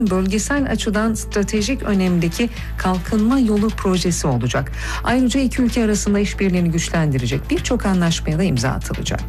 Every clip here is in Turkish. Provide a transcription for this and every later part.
bölgesel açıdan stratejik önemdeki kalkınma yolu projesi olacak. Ayrıca iki ülke arasında işbirliğini güçlendirecek birçok anlaşmaya da imza atılacak.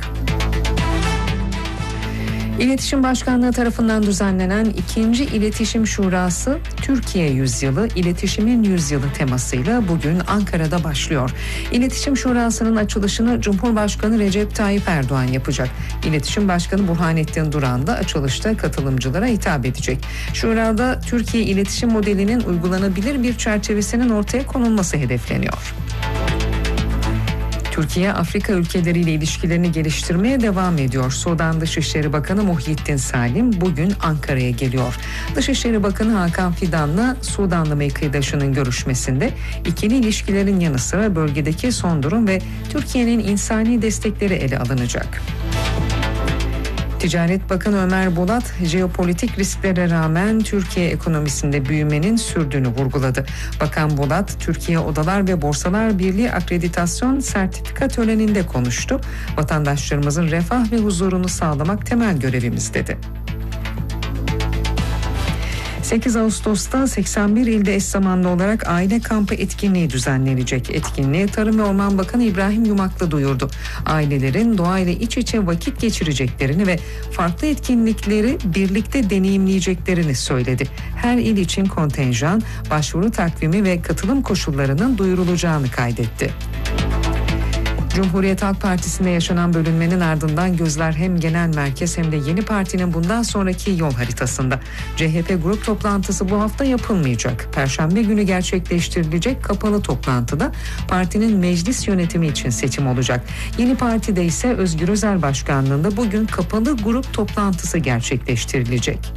İletişim Başkanlığı tarafından düzenlenen 2. İletişim Şurası Türkiye Yüzyılı, İletişimin Yüzyılı temasıyla bugün Ankara'da başlıyor. İletişim Şurası'nın açılışını Cumhurbaşkanı Recep Tayyip Erdoğan yapacak. İletişim Başkanı Burhanettin Duran da açılışta katılımcılara hitap edecek. Şurada Türkiye iletişim modelinin uygulanabilir bir çerçevesinin ortaya konulması hedefleniyor. Türkiye, Afrika ülkeleriyle ilişkilerini geliştirmeye devam ediyor. Sudan Dışişleri Bakanı Muhyiddin Salim bugün Ankara'ya geliyor. Dışişleri Bakanı Hakan Fidan'la Sudanlı mevkidaşının görüşmesinde ikili ilişkilerin yanı sıra bölgedeki son durum ve Türkiye'nin insani destekleri ele alınacak. Ticaret Bakanı Ömer Bolat, jeopolitik risklere rağmen Türkiye ekonomisinde büyümenin sürdüğünü vurguladı. Bakan Bolat, Türkiye Odalar ve Borsalar Birliği akreditasyon sertifika töreninde konuştu. Vatandaşlarımızın refah ve huzurunu sağlamak temel görevimiz dedi. 8 Ağustos'ta 81 ilde eş zamanlı olarak aile kampı etkinliği düzenlenecek. Etkinliği Tarım ve Orman Bakanı İbrahim Yumaklı duyurdu. Ailelerin doğayla iç içe vakit geçireceklerini ve farklı etkinlikleri birlikte deneyimleyeceklerini söyledi. Her il için kontenjan, başvuru takvimi ve katılım koşullarının duyurulacağını kaydetti. Cumhuriyet Halk Partisi'nde yaşanan bölünmenin ardından gözler hem genel merkez hem de yeni partinin bundan sonraki yol haritasında. CHP grup toplantısı bu hafta yapılmayacak. Perşembe günü gerçekleştirilecek kapalı toplantıda partinin meclis yönetimi için seçim olacak. Yeni partide ise Özgür Özel başkanlığında bugün kapalı grup toplantısı gerçekleştirilecek.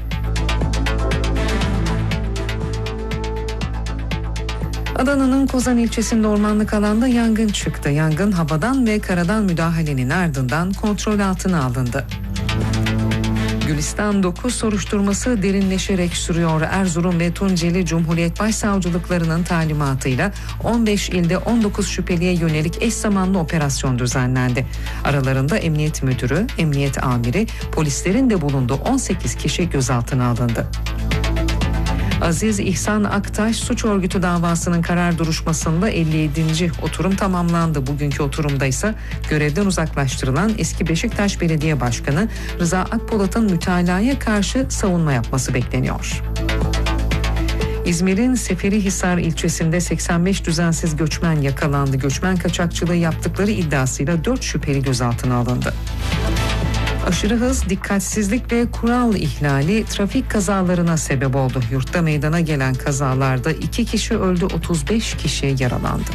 Adana'nın Kozan ilçesinde ormanlık alanda yangın çıktı. Yangın havadan ve karadan müdahalenin ardından kontrol altına alındı. Gülistan 9 soruşturması derinleşerek sürüyor. Erzurum ve Tunceli Cumhuriyet Başsavcılıklarının talimatıyla 15 ilde 19 şüpheliye yönelik eş zamanlı operasyon düzenlendi. Aralarında emniyet müdürü, emniyet amiri, polislerin de bulunduğu 18 kişi gözaltına alındı. Aziz İhsan Aktaş suç örgütü davasının karar duruşmasında 57. oturum tamamlandı. Bugünkü oturumda ise görevden uzaklaştırılan eski Beşiktaş Belediye Başkanı Rıza Akpolat'ın mütalaya karşı savunma yapması bekleniyor. İzmir'in Seferihisar ilçesinde 85 düzensiz göçmen yakalandı. Göçmen kaçakçılığı yaptıkları iddiasıyla 4 şüpheli gözaltına alındı. Aşırı hız, dikkatsizlik ve kural ihlali trafik kazalarına sebep oldu. Yurtta meydana gelen kazalarda 2 kişi öldü, 35 kişi yaralandı.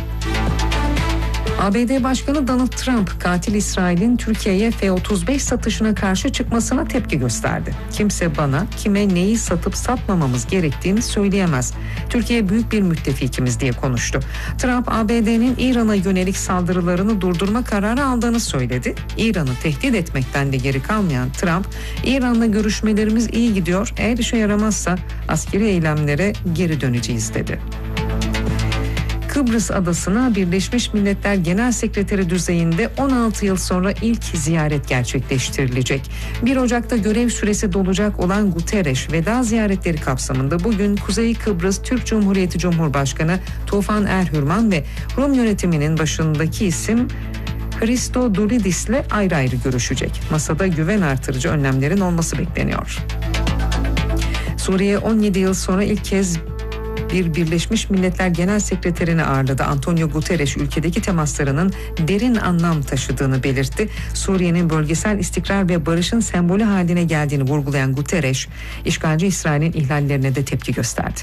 ABD Başkanı Donald Trump, katil İsrail'in Türkiye'ye F-35 satışına karşı çıkmasına tepki gösterdi. Kimse bana kime neyi satıp satmamamız gerektiğini söyleyemez. Türkiye büyük bir müttefikimiz diye konuştu. Trump, ABD'nin İran'a yönelik saldırılarını durdurma kararı aldığını söyledi. İran'ı tehdit etmekten de geri kalmayan Trump, İran'la görüşmelerimiz iyi gidiyor, eğer işe yaramazsa askeri eylemlere geri döneceğiz dedi. Kıbrıs Adası'na Birleşmiş Milletler Genel Sekreteri düzeyinde 16 yıl sonra ilk ziyaret gerçekleştirilecek. 1 Ocak'ta görev süresi dolacak olan Guterres veda ziyaretleri kapsamında bugün Kuzey Kıbrıs Türk Cumhuriyeti Cumhurbaşkanı Tufan Erhürman ve Rum yönetiminin başındaki isim Christodoulidis'le ayrı ayrı görüşecek. Masada güven artırıcı önlemlerin olması bekleniyor. Suriye 17 yıl sonra ilk kez bir Birleşmiş Milletler Genel Sekreterini ağırladı. Antonio Guterres ülkedeki temaslarının derin anlam taşıdığını belirtti. Suriye'nin bölgesel istikrar ve barışın sembolü haline geldiğini vurgulayan Guterres, işgalci İsrail'in ihlallerine de tepki gösterdi.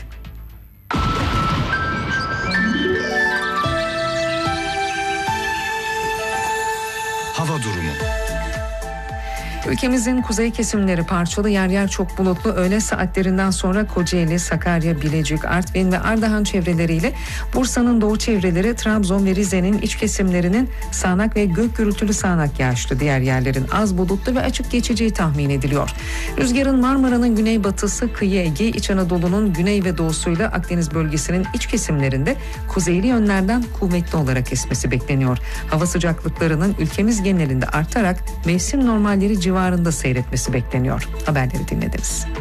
Hava durumu. Ülkemizin kuzey kesimleri parçalı, yer yer çok bulutlu. Öğle saatlerinden sonra Kocaeli, Sakarya, Bilecik, Artvin ve Ardahan çevreleriyle Bursa'nın doğu çevreleri, Trabzon ve Rize'nin iç kesimlerinin sağanak ve gök gürültülü sağanak yağışlı, diğer yerlerin az bulutlu ve açık geçeceği tahmin ediliyor. Rüzgarın Marmara'nın güneybatısı, kıyı Ege, İç Anadolu'nun güney ve doğusuyla Akdeniz bölgesinin iç kesimlerinde kuzeyli yönlerden kuvvetli olarak esmesi bekleniyor. Hava sıcaklıklarının ülkemiz genelinde artarak mevsim normalleri civarında seyretmesi bekleniyor. Haberleri dinlediniz.